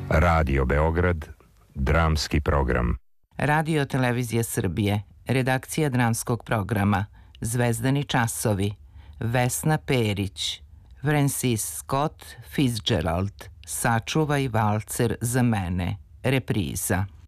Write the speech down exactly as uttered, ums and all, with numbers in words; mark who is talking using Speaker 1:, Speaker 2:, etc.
Speaker 1: Radio Beograd, dramski program.
Speaker 2: Radio Televizije Srbije, redakcija dramskog programa, Zvezdani časovi, Vesna Perić, Francis Scott Fitzgerald, Sačuvaj valcer za mene, repriza.